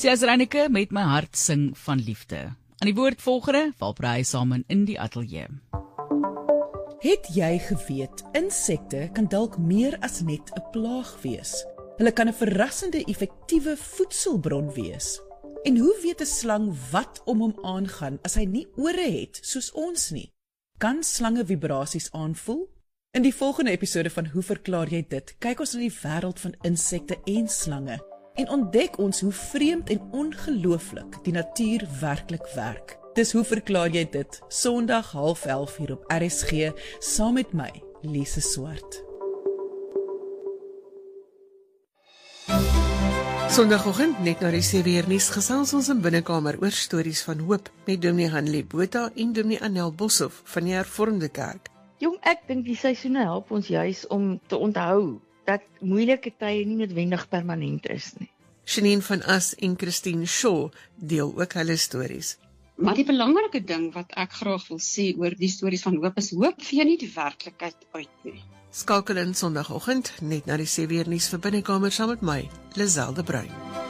Sias Reineke met my hart sing van liefde. Aan die woordvolgende, Walpraai saam in die ateljee. Het jy geweet, insekte kan dalk meer as net 'n plaag wees? Hulle kan 'n verrassende effektiewe voedselbron wees. En hoe weet 'n slang wat om hom aangaan as hy nie ore het soos ons nie? Kan slange vibrasies aanvoel? In die volgende episode van Hoe verklaar jy dit? Kyk ons na die wêreld van insekte en slange en ontdek ons hoe vreemd en ongelooflik die natuur werklik werk. Dis Hoe verklaar jy dit? Sondag 10:30 hier op RSG saam met my, Lise Swart. Sondagoggend net na die 7uur nuus gesels ons in binnekamer oor stories van hoop met Dominee Hanlie Botha en Dominee Annel Boshoff van die Hervormde Kerk. Jong, ek dink die seisoene help ons juis om te onthou dat moeilike tye nie noodwendig permanent is nie. Janine van As en Christine Shaw deel ook hulle stories. Maar die belangrike ding wat ek graag wil sê oor die stories van hoop is vee nie die werklikheid uit nie. Skakel in Sondagoggend net na die 7uur nuus vir binnekamer saam met my, Liselde Bruin.